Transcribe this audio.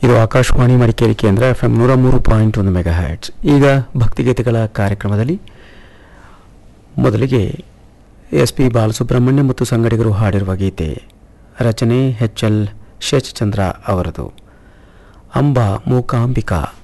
ಇದು ಆಕಾಶವಾಣಿ ಮಡಿಕೇರಿ ಕೇಂದ್ರ FM 103.1 mega hertz. ಈಗ ಭಕ್ತಿಗೀತೆಗಳ ಕಾರ್ಯಕ್ರಮದಲ್ಲಿ ಮೊದಲಿಗೆ SP ಬಾಲಸುಬ್ರಹ್ಮಣ್ಯ ಮತ್ತು ಸಂಗಡಿಗರು ಹಾಡಿರುವ ಗೀತೆ. ರಚನೆ HL ಶೇಷಚಂದ್ರ ಅವರದು. ಅಂಬಾ ಮೂಕಾಂಬಿಕಾ.